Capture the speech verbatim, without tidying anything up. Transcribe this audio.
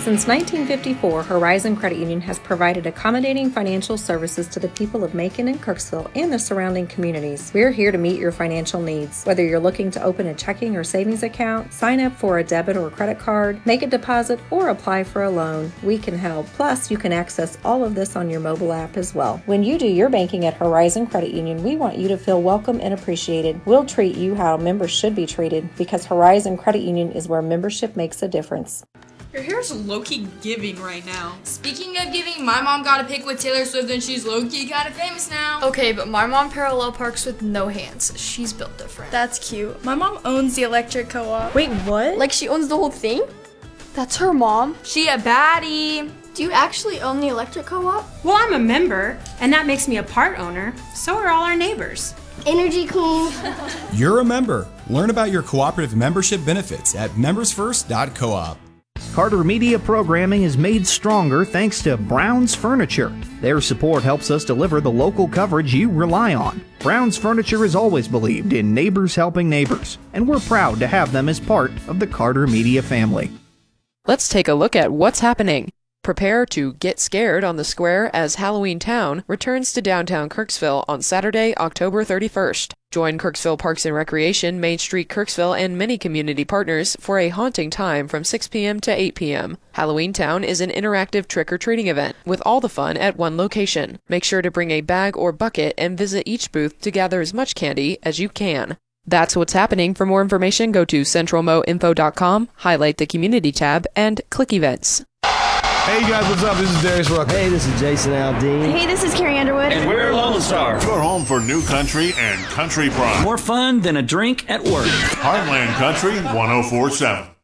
Since nineteen fifty-four, Horizon Credit Union has provided accommodating financial services to the people of Macon and Kirksville and the surrounding communities. We're here to meet your financial needs. Whether you're looking to open a checking or savings account, sign up for a debit or credit card, make a deposit, or apply for a loan, we can help. Plus, you can access all of this on your mobile app as well. When you do your banking at Horizon Credit Union, we want you to feel welcome and appreciated. We'll treat you how members should be treated because Horizon Credit Union is where membership makes a difference. Your hair's low-key giving right now. Speaking of giving, my mom got a pic with Taylor Swift and she's low-key kind of famous now. Okay, but my mom parallel parks with no hands. She's built different. That's cute. My mom owns the electric co-op. Wait, what? Like she owns the whole thing? That's her mom. She a baddie. Do you actually own the electric co-op? Well, I'm a member, and that makes me a part owner. So are all our neighbors. Energy Queen. You're a member. Learn about your cooperative membership benefits at members first dot coop. Carter Media programming is made stronger thanks to Brown's Furniture. Their support helps us deliver the local coverage you rely on. Brown's Furniture has always believed in neighbors helping neighbors, and we're proud to have them as part of the Carter Media family. Let's take a look at what's happening. Prepare to get scared on the square as Halloween Town returns to downtown Kirksville on Saturday, October thirty-first. Join Kirksville Parks and Recreation, Main Street Kirksville, and many community partners for a haunting time from six p.m. to eight p.m. Halloween Town is an interactive trick-or-treating event with all the fun at one location. Make sure to bring a bag or bucket and visit each booth to gather as much candy as you can. That's what's happening. For more information, go to central mo info dot com, highlight the community tab, and click events. Hey guys, what's up? This is Darius Rucker. Hey, this is Jason Aldean. Hey, this is Carrie Underwood. And we're Lone Star. Your home for new country and country pride. More fun than a drink at work. Heartland Country one oh four point seven.